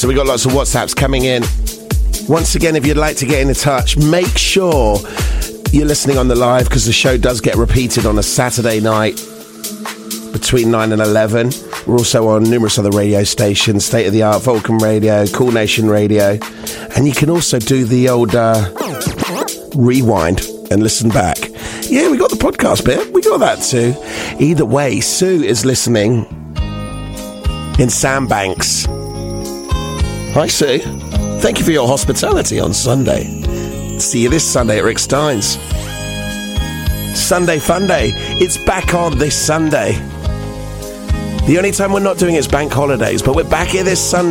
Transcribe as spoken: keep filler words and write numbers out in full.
So we got lots of WhatsApps coming in. Once again, if you'd like to get in touch, make sure you're listening on the live, because the show does get repeated on a Saturday night between nine and eleven. We're also on numerous other radio stations, State of the Art, Vulcan Radio, Cool Nation Radio. And you can also do the old uh, rewind and listen back. Yeah, we got the podcast bit. We got that too. Either way, Sue is listening in Sandbanks. Hi, Sue. Thank you for your hospitality on Sunday. See you this Sunday at Rick Stein's. Sunday Fun Day. It's back on this Sunday. The only time we're not doing it is bank holidays, but we're back here this Sunday.